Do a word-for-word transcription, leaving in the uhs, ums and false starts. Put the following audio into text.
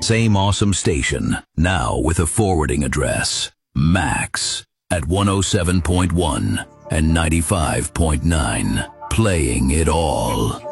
Same awesome station, now with a forwarding address. Max at one oh seven point one and ninety-five point nine. Playing it all.